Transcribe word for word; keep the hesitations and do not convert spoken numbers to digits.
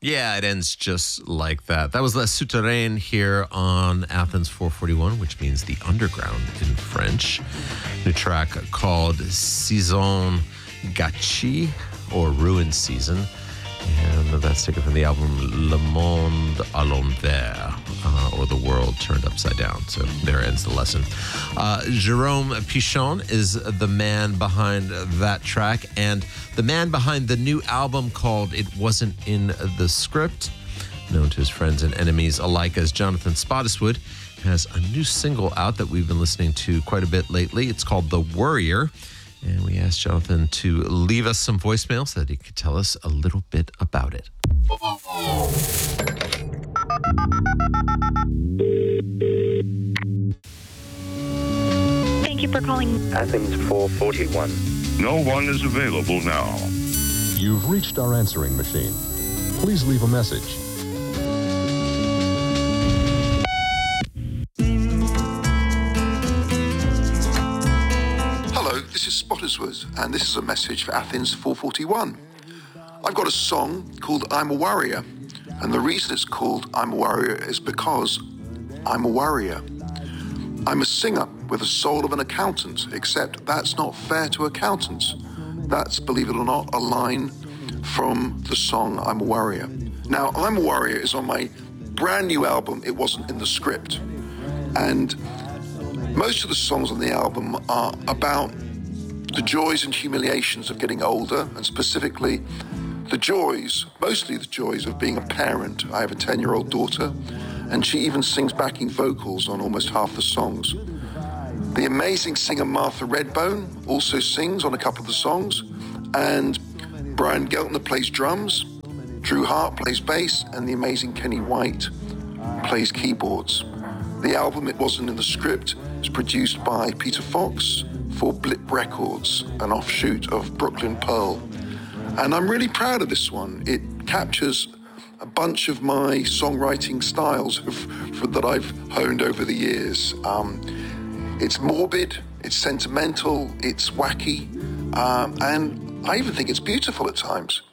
Yeah, it ends just like that. That was La Souterraine here on Athens four forty-one, which means the underground in French. New track called Saison Gâchée, or Ruin Season. And that's taken from the album Le Monde à l'envers, uh, or The World Turned Upside Down. So there ends the lesson. Uh, Jérôme Pichon is the man behind that track, and the man behind the new album called It Wasn't in the Script, known to his friends and enemies alike as Jonathan Spottiswoode, has a new single out that we've been listening to quite a bit lately. It's called The Worrier. And we asked Jonathan to leave us some voicemail so that he could tell us a little bit about it. Thank you for calling Athens four forty-one. No one is available now. You've reached our answering machine. Please leave a message. This is Spottiswoode, and this is a message for Athens four forty-one. I've got a song called I'm a Warrior, and the reason it's called I'm a Warrior is because I'm a warrior. I'm a singer with the soul of an accountant, except that's not fair to accountants. That's, believe it or not, a line from the song I'm a Warrior. Now, I'm a Warrior is on my brand new album, It Wasn't in the Script, and most of the songs on the album are about the joys and humiliations of getting older, and specifically the joys, mostly the joys of being a parent. I have a ten-year-old daughter, and she even sings backing vocals on almost half the songs. The amazing singer Martha Redbone also sings on a couple of the songs, and Brian Geltner plays drums, Drew Hart plays bass, and the amazing Kenny White plays keyboards. The album It Wasn't in the Script is produced by Peter Fox for Blip Records, an offshoot of Brooklyn Pearl. And I'm really proud of this one. It captures a bunch of my songwriting styles that I've honed over the years. Um, it's morbid, it's sentimental, it's wacky, um, and I even think it's beautiful at times.